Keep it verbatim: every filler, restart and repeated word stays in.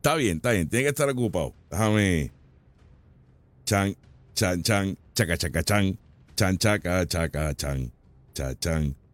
Está bien, está bien. Tiene que estar ocupado. Déjame. Chan, chan, chan, chaca, chaca, chan. Chan, chaca, chaca, chan. Cha, chan.